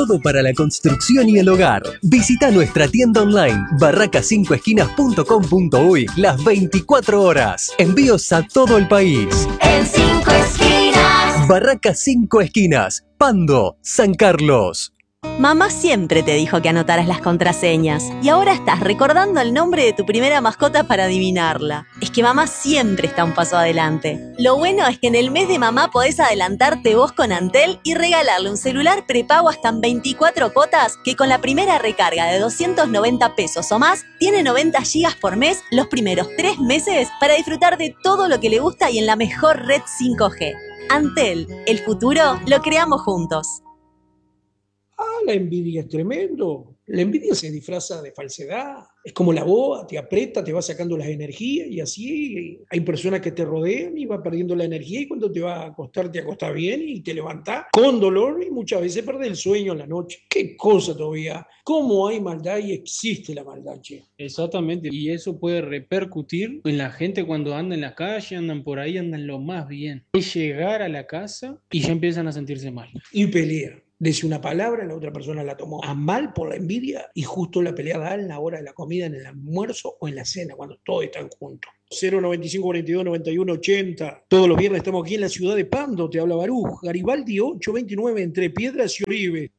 Todo para la construcción y el hogar. Visita nuestra tienda online barracas5esquinas.com.uy las 24 horas. Envíos a todo el país. En 5 esquinas. Barracas 5 Esquinas, Pando, San Carlos. Mamá siempre te dijo que anotaras las contraseñas y ahora estás recordando el nombre de tu primera mascota para adivinarla. Es que mamá siempre está un paso adelante. Lo bueno es que en el mes de mamá podés adelantarte vos con Antel y regalarle un celular prepago hasta en 24 cuotas que con la primera recarga de 290 pesos o más tiene 90 gigas por mes los primeros 3 meses para disfrutar de todo lo que le gusta y en la mejor red 5G. Antel, el futuro lo creamos juntos. La envidia es tremendo. La envidia se disfraza de falsedad. Es como la boa, te aprieta, te va sacando las energías y así hay personas que te rodean y va perdiendo la energía y cuando te va a acostar, te acostás bien y te levantás con dolor y muchas veces perdés el sueño en la noche. Qué cosa todavía. ¿Cómo hay maldad y existe la maldad, che? Exactamente, y eso puede repercutir en la gente cuando anda en la calle, andan por ahí, andan lo más bien. Es llegar a la casa y ya empiezan a sentirse mal. Y pelea. Dice una palabra, la otra persona la tomó a mal por la envidia y justo la pelea da en la hora de la comida, en el almuerzo o en la cena, cuando todos están juntos. 095 42 91 80. Todos los viernes estamos aquí en la ciudad de Pando, te habla Baruj. Garibaldi 829 entre Piedras y Oribe.